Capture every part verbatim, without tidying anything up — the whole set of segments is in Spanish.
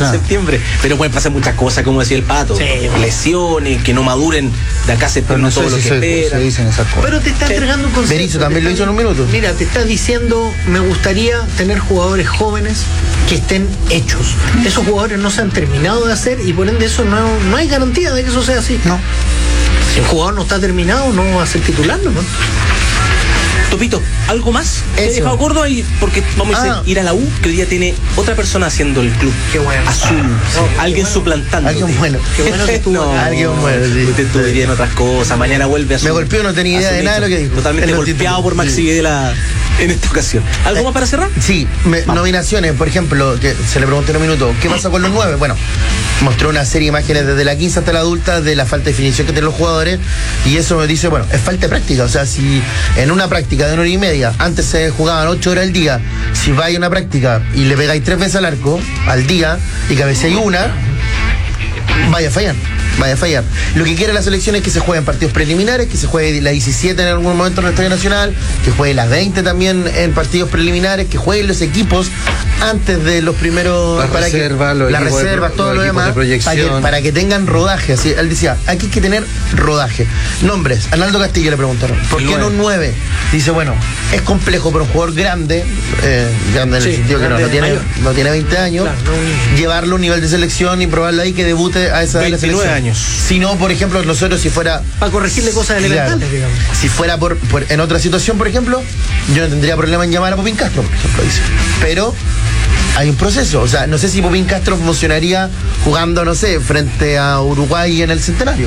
claro. septiembre. Pero pueden pasar muchas cosas, como decía el Pato. Sí. Lesiones, que no maduren de acá a septiembre, no todo lo que se, esperan. Se dicen esas cosas. Pero te está entregando un concepto. Berizzo también lo hizo en un minuto. Mira, te estás diciendo, me gustaría tener jugadores jóvenes que estén hechos. Esos jugadores no se han terminado de hacer y por ende eso no, no hay garantía de que eso sea así. No. Si el jugador no está terminado, no va a ser titular, ¿no? Topito, ¿algo más? Te he dejado Córdoba y porque vamos ah. a ir a la U, que hoy día tiene otra persona haciendo el club. Qué bueno. Azul. Ah, no, alguien bueno. suplantando. Alguien bueno. Qué bueno que estuvo. no, alguien bueno, sí. Usted estuvo en otras cosas. Mañana vuelve a su. Me golpeó, no tenía idea de nada de lo que dijo. Totalmente golpeado por Maxi sí. Videla en esta ocasión. ¿Algo eh, más para cerrar? Sí, me, nominaciones, por ejemplo, que se le pregunté en un minuto, ¿qué pasa con los nueve? Bueno, mostró una serie de imágenes desde la quince hasta la adulta de la falta de definición que tienen los jugadores y eso me dice, bueno, es falta de práctica. O sea, si en una práctica de una hora y media antes se jugaban ocho horas al día, si vais a una práctica y le pegáis tres veces al arco al día y cabeceáis una, vaya a fallar. Vaya a fallar. Lo que quiere la selección es que se jueguen partidos preliminares, que se juegue la diecisiete en algún momento en el Estadio Nacional, que juegue las veinte también en partidos preliminares, que jueguen los equipos antes de los primeros. La para reserva, que, la reserva, de, todo lo demás, de para, que, para que tengan rodaje. Así, él decía, aquí hay que tener rodaje. Nombres, Arnaldo Castillo le preguntaron, ¿por qué no nueve? Dice, bueno, es complejo para un jugador grande, eh, grande en sí, el sentido que no, no, tiene, no tiene veinte años, claro, no, llevarlo a un nivel de selección y probarlo ahí que debute a esa de la selección. años. Si no, por ejemplo, nosotros si fuera... Para corregirle cosas elementales, claro, digamos. Si fuera por, por en otra situación, por ejemplo, yo no tendría problema en llamar a Popín Castro, por ejemplo, dice. Pero hay un proceso. O sea, no sé si Popín Castro funcionaría jugando, no sé, frente a Uruguay en el Centenario.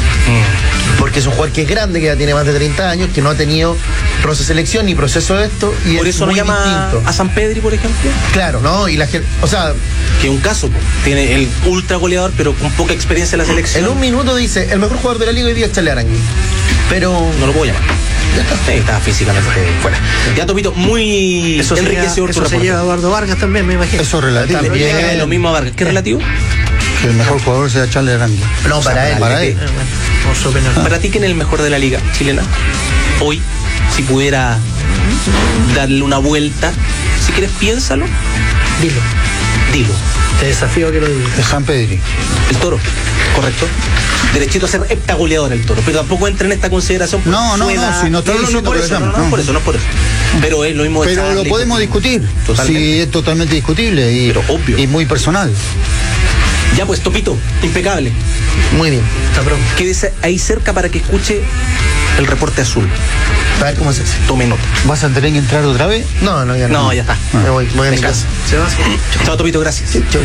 Mm. Porque es un jugador que es grande, que ya tiene más de treinta años, que no ha tenido roce selección ni proceso de esto. Y por es eso no llama distinto. A San Pedri, por ejemplo. Claro, ¿no? Y la gente, o sea... Que es un caso, tiene el ultra goleador, pero con poca experiencia en la selección. En un minuto dice, el mejor jugador de la liga hoy día es Charly Arangui. Pero... No lo puedo llamar. Ya está, sí, está físicamente fuera. Ya, Topito, muy eso enriquecedor. Eso se lleva a Eduardo Vargas también, me imagino. Eso es relativo. También es lo mismo a Vargas. ¿Qué es relativo? Que el mejor jugador sea Charly Arangui. No, o sea, para él. Para él. él. Ah. Para ti, ¿quién es el mejor de la liga chilena? Hoy, si pudiera darle una vuelta, si quieres, piénsalo. Dilo. Dilo. Te desafío a que lo digas. De San Pedri. El Toro, correcto. Derechito a ser heptagoleador el Toro, pero tampoco entra en esta consideración. No, no, pueda... no, si no estoy no, no, diciendo no, por eso, no, no, no, por eso, no por eso. Pero es lo mismo de Pero Charly, lo podemos discutir. Totalmente. Sí, es totalmente discutible y, pero obvio. Y muy personal. Ya pues, Topito, impecable. Muy bien. Está pronto. Quédese ahí cerca para que escuche el reporte azul. A ver cómo se hace. Tome nota. ¿Vas a tener que entrar otra vez? No, no, ya no. No, ya está. Ah. Me voy, voy a mi casa. Se va. Chao, Topito, gracias. Sí, chao.